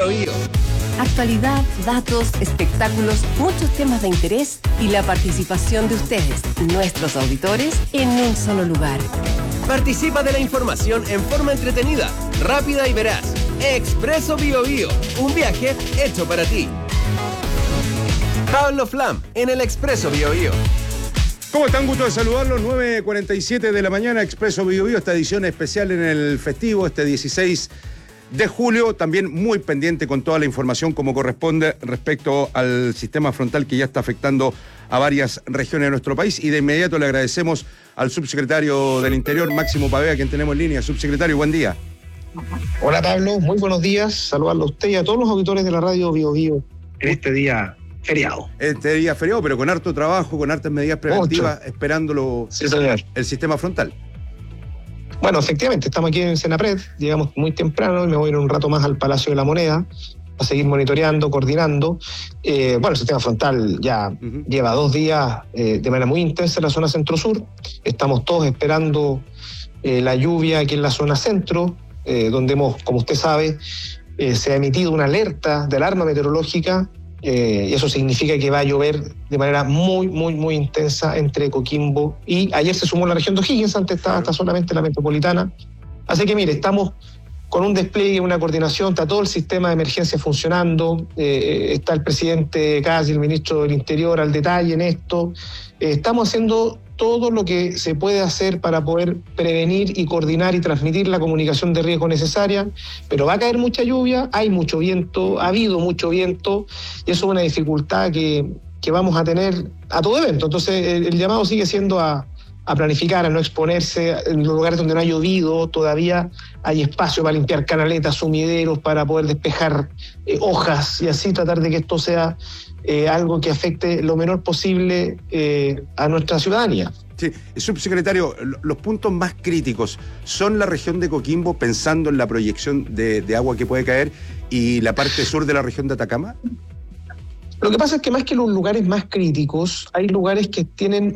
Biobío. Actualidad, datos, espectáculos, muchos temas de interés y la participación de ustedes, nuestros auditores, en un solo lugar. Participa de la información en forma entretenida, rápida y veraz. Expreso Biobío, un viaje hecho para ti. Pablo Flam, en el Expreso Biobío. ¿Cómo están? Gusto de saludarlos. 9:47 de la mañana, Expreso Biobío, esta edición especial en el festivo, este 16 de julio, también muy pendiente con toda la información como corresponde respecto al sistema frontal que ya está afectando a varias regiones de nuestro país. Y de inmediato le agradecemos al subsecretario del Interior, Máximo Pavea, quien tenemos en línea. Subsecretario, buen día. Hola Pablo, muy buenos días. Saludarlo a usted y a todos los auditores de la radio Biobío en este día feriado. Este día feriado, pero con harto trabajo, con hartas medidas preventivas, esperándolo sí, señor. El sistema frontal. Bueno, efectivamente, estamos aquí en Senapred, llegamos muy temprano y me voy a ir un rato más al Palacio de la Moneda a seguir monitoreando, coordinando. Bueno, el sistema frontal ya lleva 2 días de manera muy intensa en la zona centro-sur. Estamos todos esperando la lluvia aquí en la zona centro, donde hemos, como usted sabe, se ha emitido una alerta de alarma meteorológica. Y eso significa que va a llover de manera muy, muy, muy intensa entre Coquimbo y ayer se sumó la región de O'Higgins, antes estaba hasta solamente la metropolitana. Así que mire, estamos con un despliegue, una coordinación, está todo el sistema de emergencia funcionando, está el presidente Casi, el ministro del Interior al detalle en esto. Estamos haciendo todo lo que se puede hacer para poder prevenir y coordinar y transmitir la comunicación de riesgo necesaria, pero va a caer mucha lluvia, hay mucho viento, ha habido mucho viento, y eso es una dificultad que vamos a tener a todo evento. Entonces el llamado sigue siendo a planificar, a no exponerse en los lugares donde no ha llovido, todavía hay espacio para limpiar canaletas, sumideros, para poder despejar hojas y así tratar de que esto sea algo que afecte lo menor posible a nuestra ciudadanía. Sí, subsecretario, los puntos más críticos son la región de Coquimbo, pensando en la proyección de agua que puede caer, y la parte sur de la región de Atacama. Lo que pasa es que más que los lugares más críticos, hay lugares que tienen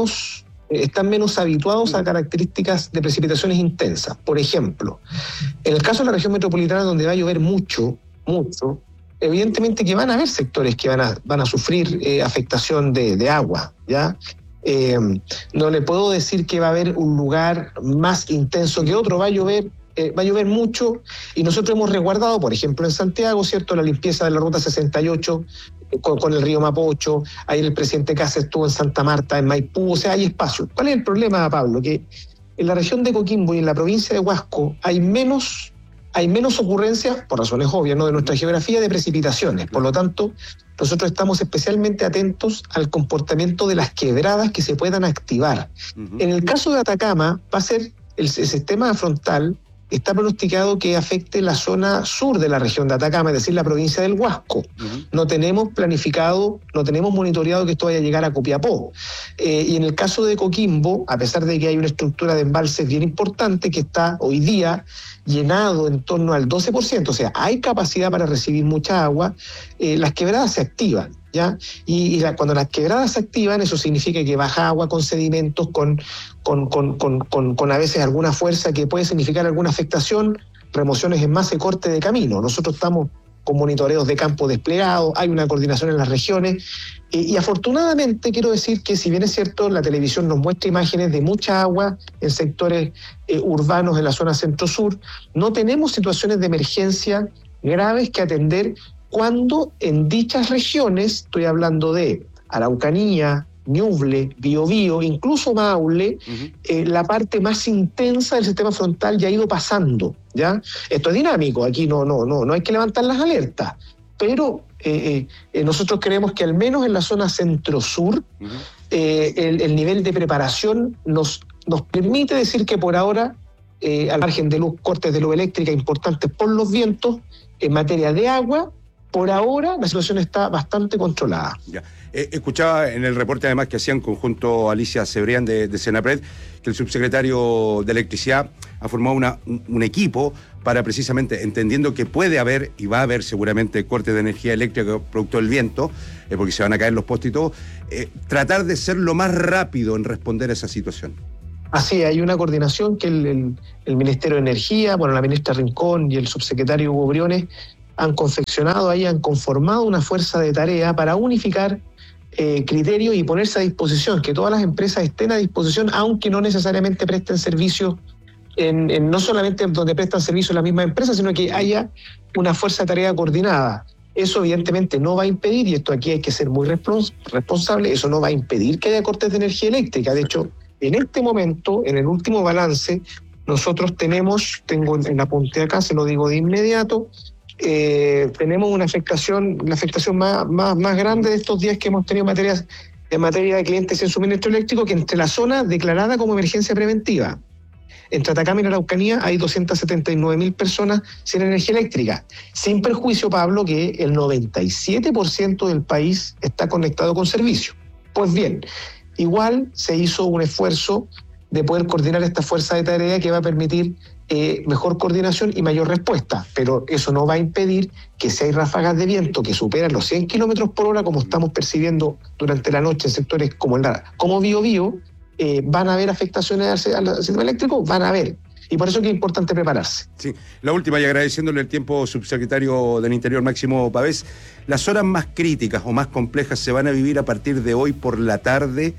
están menos habituados a características de precipitaciones intensas. Por ejemplo, en el caso de la región metropolitana, donde va a llover mucho, evidentemente que van a haber sectores que van a sufrir afectación de agua, ¿ya? No le puedo decir que va a haber un lugar más intenso que otro, va a llover mucho, y nosotros hemos resguardado, por ejemplo, en Santiago, ¿cierto?, la limpieza de la ruta 68 con el río Mapocho. Ayer el presidente Cáceres estuvo en Santa Marta, en Maipú, o sea, hay espacio. ¿Cuál es el problema, Pablo? Que en la región de Coquimbo y en la provincia de Huasco hay menos ocurrencias, por razones obvias, ¿no?, de nuestra geografía, de precipitaciones. Por lo tanto, nosotros estamos especialmente atentos al comportamiento de las quebradas que se puedan activar. En el caso de Atacama, va a ser el sistema frontal, está pronosticado que afecte la zona sur de la región de Atacama, es decir, la provincia del Huasco. No tenemos planificado, no tenemos monitoreado que esto vaya a llegar a Copiapó. Y en el caso de Coquimbo, a pesar de que hay una estructura de embalses bien importante que está hoy día llenado en torno al 12%, o sea, hay capacidad para recibir mucha agua, las quebradas se activan, ¿ya? Cuando las quebradas se activan, eso significa que baja agua con sedimentos, con a veces alguna fuerza que puede significar alguna afectación, remociones en masa y corte de camino. Nosotros estamos con monitoreos de campo desplegados, hay una coordinación en las regiones, y afortunadamente quiero decir que, si bien es cierto, la televisión nos muestra imágenes de mucha agua en sectores urbanos en la zona centro-sur, no tenemos situaciones de emergencia graves que atender cuando en dichas regiones, estoy hablando de Araucanía, Ñuble, Biobío, incluso Maule, la parte más intensa del sistema frontal ya ha ido pasando, ¿ya? Esto es dinámico, aquí no hay que levantar las alertas, pero nosotros creemos que al menos en la zona centro-sur el nivel de preparación nos permite decir que por ahora, al margen de cortes de luz eléctrica importantes por los vientos, en materia de agua, por ahora la situación está bastante controlada. Ya. Escuchaba en el reporte además que hacían conjunto Alicia Cebrián de Senapred, que el subsecretario de Electricidad ha formado un equipo para, precisamente, entendiendo que puede haber y va a haber seguramente cortes de energía eléctrica producto del viento, porque se van a caer los postes y todo, tratar de ser lo más rápido en responder a esa situación. Así, hay una coordinación que el Ministerio de Energía, la ministra Rincón y el subsecretario Hugo Briones han confeccionado ahí, han conformado una fuerza de tarea para unificar criterios y ponerse a disposición, que todas las empresas estén a disposición, aunque no necesariamente presten servicios no solamente donde prestan servicio la misma empresa, sino que haya una fuerza de tarea coordinada. Eso evidentemente no va a impedir, y esto aquí hay que ser muy responsable, eso no va a impedir que haya cortes de energía eléctrica. De hecho, en este momento, en el último balance, nosotros tengo en la punta acá, se lo digo de inmediato, tenemos la afectación más grande de estos días que hemos tenido en materia de clientes en suministro eléctrico, que entre la zona declarada como emergencia preventiva, entre Atacama y la Araucanía, hay 279.000 personas sin energía eléctrica, sin perjuicio, Pablo, que el 97% del país está conectado con servicio. Pues bien, igual se hizo un esfuerzo de poder coordinar esta fuerza de tarea que va a permitir mejor coordinación y mayor respuesta, pero eso no va a impedir que si hay ráfagas de viento que superan los 100 kilómetros por hora, como estamos percibiendo durante la noche en sectores como Biobío, van a haber afectaciones al sistema eléctrico, van a haber. Y por eso que es importante prepararse. Sí, la última, y agradeciéndole el tiempo, subsecretario del Interior Máximo Pavés, las horas más críticas o más complejas se van a vivir a partir de hoy por la tarde,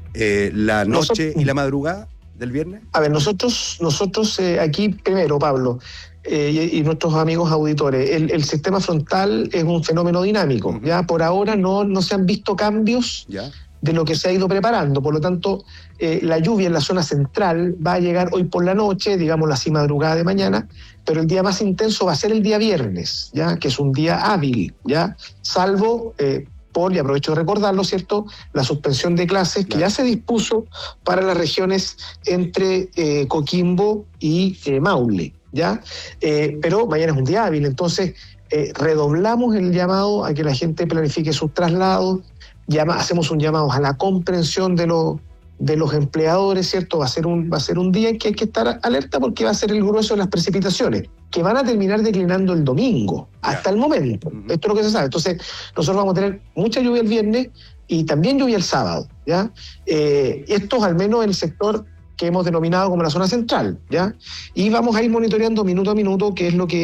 la noche y la madrugada del viernes. A ver, nosotros aquí, primero, Pablo, y nuestros amigos auditores, el sistema frontal es un fenómeno dinámico. Ya por ahora no se han visto cambios de lo que se ha ido preparando. Por lo tanto, la lluvia en la zona central va a llegar hoy por la noche, digámoslo así, madrugada de mañana, pero el día más intenso va a ser el día viernes, ya, que es un día hábil, ya, salvo y aprovecho de recordarlo, ¿cierto?, la suspensión de clases que ya se dispuso para las regiones entre Coquimbo y Maule, ¿ya? Pero mañana es un día hábil, entonces redoblamos el llamado a que la gente planifique sus traslados, hacemos un llamado a la comprensión de los empleadores, ¿cierto? Va a ser un día en que hay que estar alerta porque va a ser el grueso de las precipitaciones, que van a terminar declinando el domingo, hasta el momento. Esto es lo que se sabe. Entonces, nosotros vamos a tener mucha lluvia el viernes y también lluvia el sábado, ¿ya? Esto al menos en el sector que hemos denominado como la zona central, ¿ya? Y vamos a ir monitoreando minuto a minuto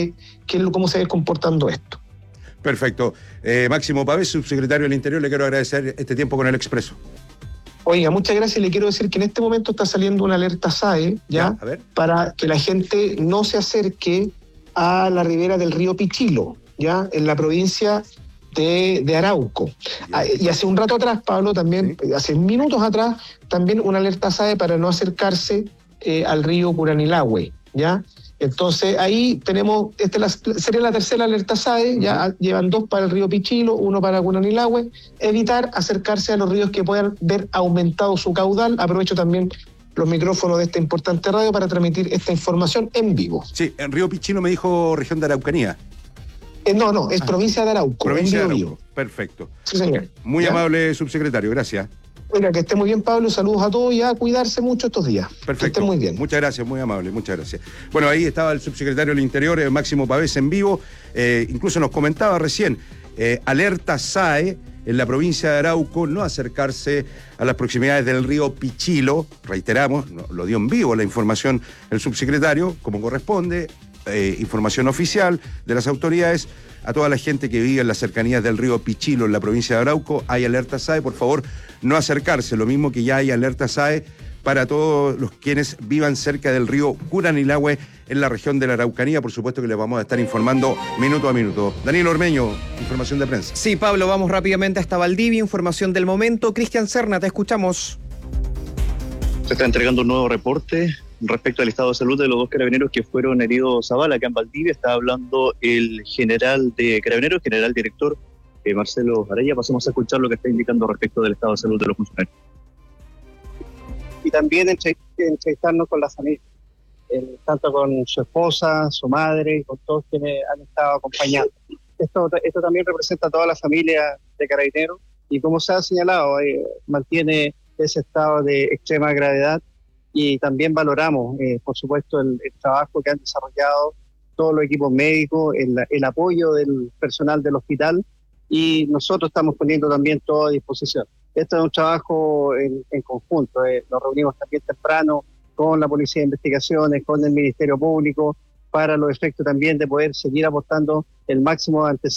cómo se va comportando esto. Perfecto. Máximo Pavés, subsecretario del Interior, le quiero agradecer este tiempo con el Expreso. Oiga, muchas gracias. Le quiero decir que en este momento está saliendo una alerta SAE, para que la gente no se acerque a la ribera del río Pichilo, ya, en la provincia de Arauco. Y hace un rato atrás, Pablo, también, hace minutos atrás, también una alerta SAE para no acercarse al río Curanilahue, ¿ya? Entonces ahí tenemos, sería la tercera alerta SAE, ya llevan 2 para el río Pichilo, 1 para Curanilahue, evitar acercarse a los ríos que puedan ver aumentado su caudal. Aprovecho también los micrófonos de esta importante radio para transmitir esta información en vivo. Sí, en río Pichilo me dijo región de Araucanía. No, es provincia de Arauco. Provincia de Arauco, perfecto. Sí, señor. Muy amable, subsecretario, gracias. Oiga, que esté muy bien, Pablo, saludos a todos y a cuidarse mucho estos días. Perfecto. Que estén muy bien. Muchas gracias, muy amable, muchas gracias. Bueno, ahí estaba el subsecretario del Interior, Máximo Pavés, en vivo. Incluso nos comentaba recién, alerta SAE en la provincia de Arauco, no acercarse a las proximidades del río Pichilo. Reiteramos, lo dio en vivo la información el subsecretario, como corresponde, información oficial de las autoridades. A toda la gente que vive en las cercanías del río Pichilo, en la provincia de Arauco, hay alerta SAE, por favor, no acercarse. Lo mismo que ya hay alerta SAE para todos los quienes vivan cerca del río Curanilahue, en la región de la Araucanía. Por supuesto que les vamos a estar informando minuto a minuto. Daniel Ormeño, información de prensa. Sí, Pablo, vamos rápidamente hasta Valdivia, información del momento. Cristian Serna, te escuchamos. Se está entregando un nuevo reporte respecto al estado de salud de los 2 carabineros que fueron heridos a bala acá en Valdivia. Está hablando el general de carabineros, general director Marcelo Araya. Pasemos a escuchar lo que está indicando respecto del estado de salud de los funcionarios. Y también entrevistarnos con la familia, tanto con su esposa, su madre, con todos quienes han estado acompañando. Esto también representa a toda la familia de carabineros y, como se ha señalado, mantiene ese estado de extrema gravedad. Y también valoramos, por supuesto, el trabajo que han desarrollado todos los equipos médicos, el apoyo del personal del hospital, y nosotros estamos poniendo también todo a disposición. Esto es un trabajo en conjunto. Nos reunimos también temprano con la Policía de Investigaciones, con el Ministerio Público, para los efectos también de poder seguir apostando el máximo ante